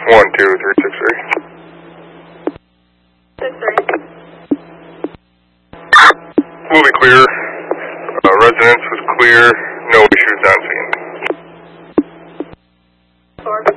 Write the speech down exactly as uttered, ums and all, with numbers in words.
One, two, three, six, three. Six, three. Will be clear. Uh, residence was clear. No issues on scene. Four.